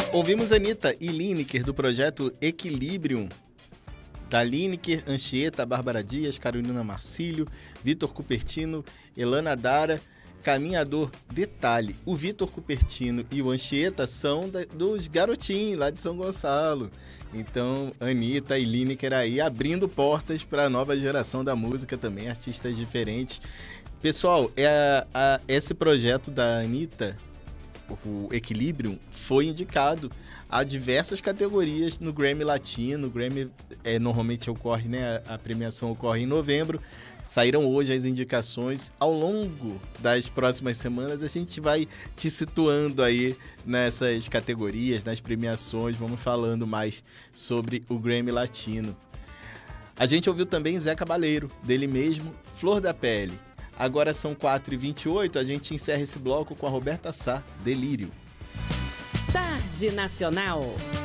Ouvimos Anitta e Lineker do projeto Equilibrium, da Lineker, Anchieta, Bárbara Dias, Carolina Marcílio, Vitor Cupertino, Elana Dara, Caminhador. Detalhe, o Vitor Cupertino e o Anchieta são dos garotinhos lá de São Gonçalo. Então, Anitta e Lineker aí abrindo portas para a nova geração da música também, artistas diferentes. Pessoal, esse projeto da Anitta, o Equilibrium, foi indicado a diversas categorias no Grammy Latino. O Grammy normalmente ocorre, né? A premiação ocorre em novembro. Saíram hoje as indicações. Ao longo das próximas semanas a gente vai te situando aí nessas categorias, nas premiações. Vamos falando mais sobre o Grammy Latino. A gente ouviu também Zé Cabaleiro, dele mesmo, Flor da Pele. Agora são 4h28, a gente encerra esse bloco com a Roberta Sá, Delírio. Tarde Nacional.